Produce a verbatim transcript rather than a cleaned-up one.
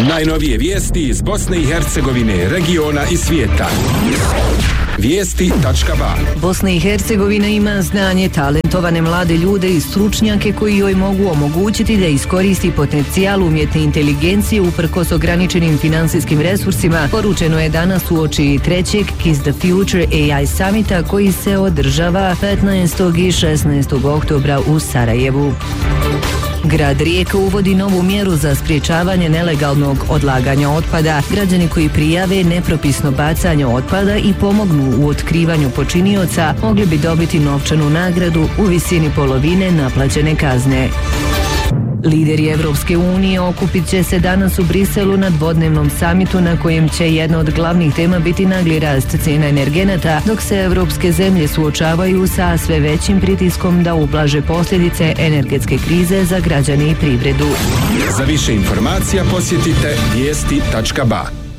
Najnovije vijesti iz Bosne i Hercegovine, regiona i svijeta. Vijesti tačka ba. Bosna i Hercegovina ima znanje, talentovane mlade ljude i stručnjake koji joj mogu omogućiti da iskoristi potencijal umjetne inteligencije uprkos ograničenim finansijskim resursima, poručeno je danas uoči trećeg Kiss the Future A I Summita koji se održava petnaestog i šesnaestog oktobra u Sarajevu. Grad Rijeka uvodi novu mjeru za sprječavanje nelegalnog odlaganja otpada. Građani koji prijave nepropisno bacanje otpada i pomognu u otkrivanju počinioca mogli bi dobiti novčanu nagradu u visini polovine naplaćene kazne. Lideri Evropske unije okupit će se danas u Briselu na dvodnevnom samitu na kojem će jedna od glavnih tema biti nagli rast cijena energenata, dok se evropske zemlje suočavaju sa sve većim pritiskom da ublaže posljedice energetske krize za građane i privredu. Za više informacija posjetite vijesti tačka ba.